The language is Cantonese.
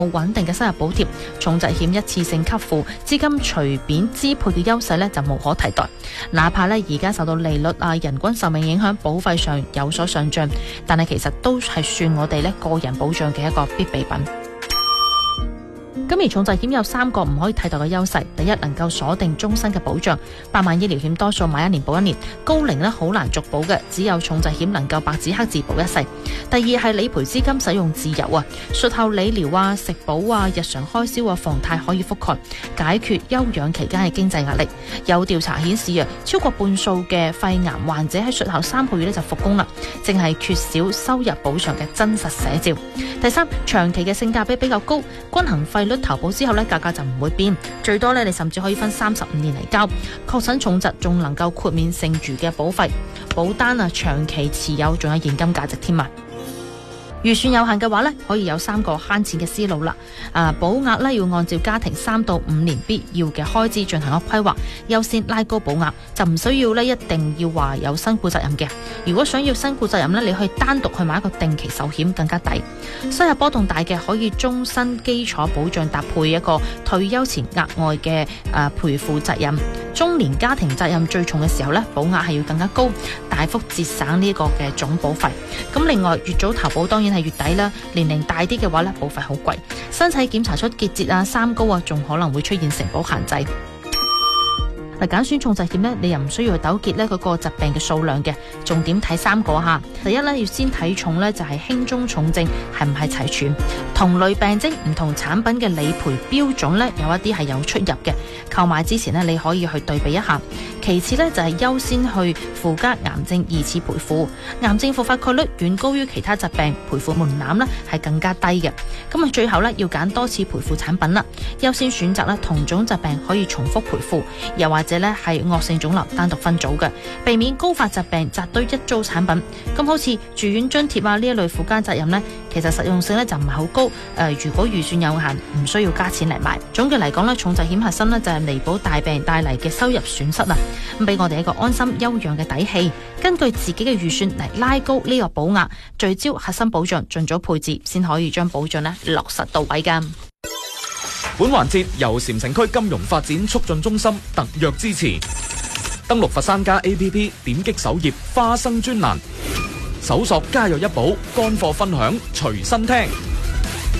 穩定嘅收入補貼，重疾險一次性給付，資金隨便支配嘅優勢呢就無可替代。哪怕呢而家受到利率人均壽命影響，保費上有所上漲，但係其實都係算我哋呢個人保障嘅一個必備品。咁而重疾險有3個唔可以替代嘅優勢。第一，能夠鎖定終身嘅保障，100萬醫療險多數買1年保1年，高齡呢好難續保嘅，只有重疾險能夠白紙黑字保一世。第二係理賠資金使用自由術後理療食保日常開銷房貸可以覆蓋，解決休養期間嘅經濟壓力。有調查顯示超過半數嘅肺癌患者喺術後3個月呢就復工啦，淨係缺少收入補償嘅真實寫照。第三，長期嘅性價比比較高，均衡費率投保之後呢，價格就唔會變，最多呢，你甚至可以分35年嚟交，確診重疾仲能夠豁免剩餘嘅保費，保單長期持有仲有現金價值添啊！預算有限嘅話呢，可以有3個慳錢嘅思路啦。保額呢要按照家庭3到5年必要嘅開支進行一個規劃，優先拉高保額，就唔需要呢一定要話有身故責任嘅。如果想要身故責任呢，你可以單獨去買一個定期壽險，更加抵。收入波動大嘅可以終身基礎保障搭配一個退休前額外嘅賠付責任。中年家庭責任最重嘅時候呢，保額係要更加高，大幅節省呢個嘅總保費。咁另外越早投保當然係越抵啦，年齡大啲嘅話呢，保費好貴，身體檢查出結節三高仲可能會出現承保限制。揀選重疾險呢，你又唔需要去糾結呢嗰個疾病嘅數量嘅，重點睇3個吓。第一呢，要先睇重呢就係輕中重症係唔係齊全，同類病徵唔同產品嘅理賠標準呢，有一啲係有出入嘅，購買之前呢，你可以去對比一下。其次呢，就係優先去附加癌症2次賠付，癌症復發概率遠高於其他疾病，賠付門檻呢係更加低嘅。咁最後呢，要揀多次賠付產品啦，優先選擇同種疾病可以重複賠付，又或者呢係惡性腫瘤單獨分組嘅，避免高發疾病扎堆一租產品。咁好似住院津貼呢一類附加責任呢，其實實用性呢就唔係好高。如果預算有限，唔需要加錢嚟買。總結嚟講呢，重疾險核心呢就係彌補大病帶嚟嘅收入損失啊，咁俾我哋一個安心休養嘅底氣。根據自己嘅預算嚟拉高呢個保額，聚焦核心保障，盡早配置，先可以將保障呢落實到位㗎。 本環節由禪城區金融發展促進中心特約支持。登錄佛山家 APP， 點擊首頁花生專欄，搜索家有一寶，乾貨分享隨身聽。